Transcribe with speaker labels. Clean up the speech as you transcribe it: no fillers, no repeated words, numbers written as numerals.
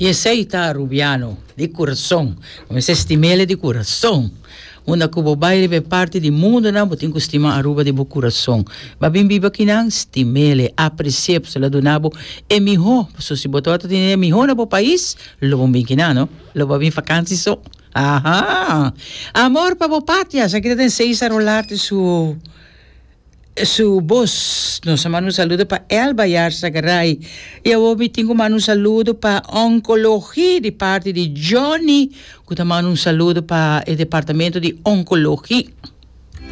Speaker 1: Aceita Rubiano, de coração. Come se stimele de coração. Una cubo baile pe parte di mundo na botin ko stima aruba de bo coração. Babim biba kinang stimele aprecia se la donabo e miho. So si botota tine miho na bo país, lo bombin kinano, lo babim vakantie so. Aha. Amor pa bo patria, sa kita ten seis a rolarte su boss, nos manda un saludo para Elba Yarsagaray. E eu tenho um saludo para Oncologia de parte de Johnny, que manda um saludo para o departamento de Oncologia.